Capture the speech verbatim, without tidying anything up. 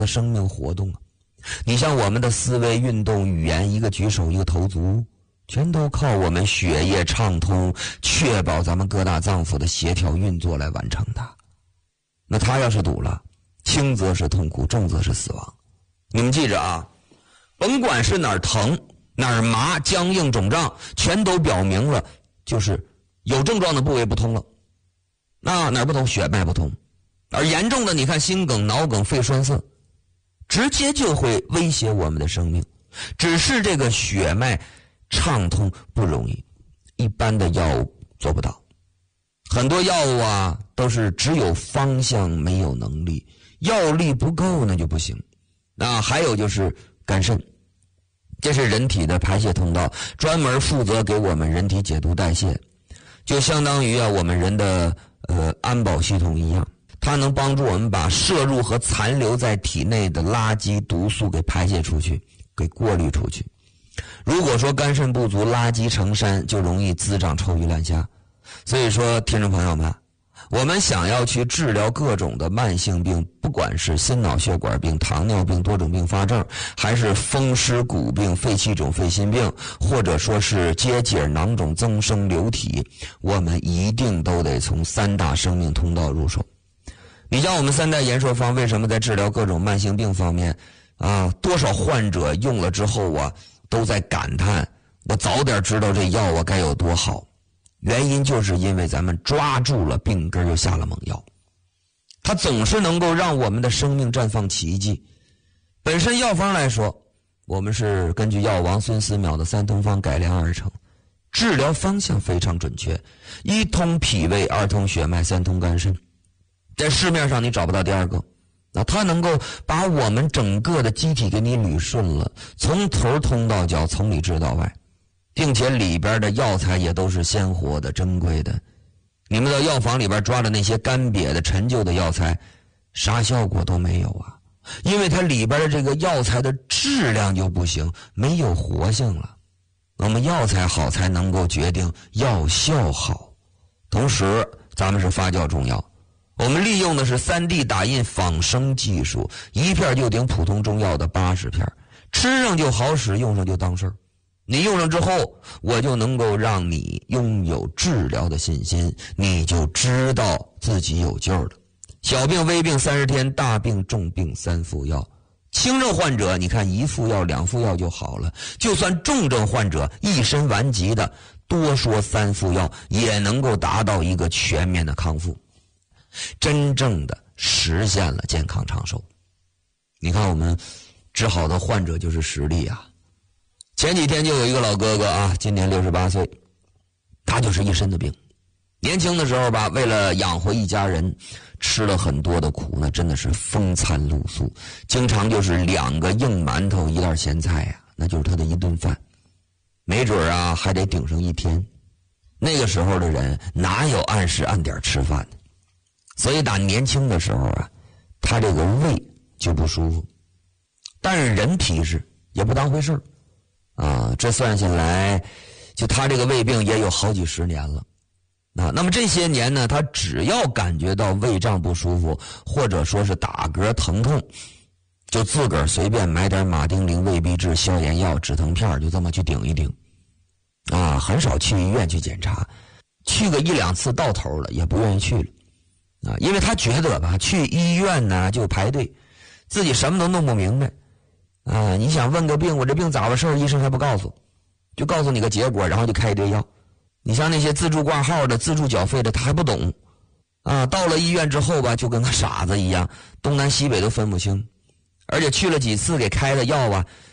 的生命活动啊。你像我们的思维、运动、语言，一个举手一个投足，全都靠我们血液畅通，确保咱们各大脏腑的协调运作来完成的。那它要是堵了，轻则是痛苦，重则是死亡。你们记着啊，甭管是哪儿疼哪儿麻、僵硬、肿胀，全都表明了就是有症状的部位不通了。那哪儿不通？血脉不通。而严重的，你看心梗、脑梗、肺栓塞，直接就会威胁我们的生命。只是这个血脉畅通不容易，一般的药物做不到。很多药物啊都是只有方向没有能力，药力不够那就不行。那还有就是肝肾，这是人体的排泄通道，专门负责给我们人体解毒代谢，就相当于啊我们人的呃安保系统一样，它能帮助我们把摄入和残留在体内的垃圾毒素给排泄出去，给过滤出去。如果说肝肾不足，垃圾成山，就容易滋长臭鱼烂虾。所以说听众朋友们，我们想要去治疗各种的慢性病，不管是心脑血管病、糖尿病、多种并发症，还是风湿骨病、肺气肿、肺心病，或者说是结节、囊肿、增生、流体，我们一定都得从三大生命通道入手。你像我们三代延寿方为什么在治疗各种慢性病方面啊，多少患者用了之后啊都在感叹，我早点知道这药啊该有多好。原因就是因为咱们抓住了病根又下了猛药，它总是能够让我们的生命绽放奇迹。本身药方来说，我们是根据药王孙思邈的三通方改良而成，治疗方向非常准确，一通脾胃，二通血脉，三通肝肾，在市面上你找不到第二个。那它能够把我们整个的机体给你捋顺了，从头通到脚，从里治到外，并且里边的药材也都是鲜活的、珍贵的。你们到药房里边抓的那些干瘪的、陈旧的药材，啥效果都没有啊，因为它里边的这个药材的质量就不行，没有活性了。那么药材好才能够决定药效好。同时咱们是发酵中药，我们利用的是 三 D 打印仿生技术，一片就顶普通中药的八十片，吃上就好使，用上就当事儿。你用上之后，我就能够让你拥有治疗的信心，你就知道自己有救了。小病微病三十天，大病重病三副药。轻症患者你看一副药两副药就好了，就算重症患者一身顽疾的，多说三副药也能够达到一个全面的康复，真正的实现了健康长寿。你看我们治好的患者就是实例啊。前几天就有一个老哥哥啊，今年六十八岁，他就是一身的病。年轻的时候吧，为了养活一家人，吃了很多的苦，那真的是风餐露宿，经常就是两个硬馒头一袋咸菜呀、啊，那就是他的一顿饭，没准啊还得顶上一天。那个时候的人哪有按时按点吃饭的？所以打年轻的时候啊，他这个胃就不舒服，但是人皮实也不当回事啊，这算下来，就他这个胃病也有好几十年了。啊，那么这些年呢，他只要感觉到胃胀不舒服，或者说是打嗝疼痛，就自个儿随便买点马丁啉、胃必治、消炎药、止疼片，就这么去顶一顶。啊，很少去医院去检查，去个一两次到头了，也不愿意去了。啊，因为他觉得吧，去医院呢就排队，自己什么都弄不明白。啊，你想问个病，我这病咋回事，医生还不告诉，就告诉你个结果，然后就开一堆药。你像那些自助挂号的、自助缴费的，他还不懂。啊，到了医院之后吧，就跟个傻子一样，东南西北都分不清。而且去了几次给开的药啊，